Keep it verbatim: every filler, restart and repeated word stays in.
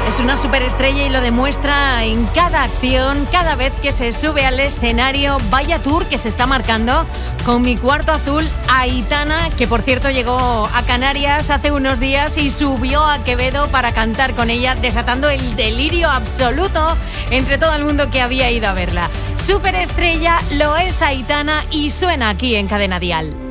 Es una superestrella y lo demuestra en cada acción, cada vez que se sube al escenario. Vaya tour que se está marcando con Mi Cuarto Azul, Aitana, que por cierto llegó a Canarias hace unos días y subió a Quevedo para cantar con ella, desatando el delirio absoluto entre todo el mundo que había ido a verla. Superestrella lo es Aitana y suena aquí en Cadena Dial.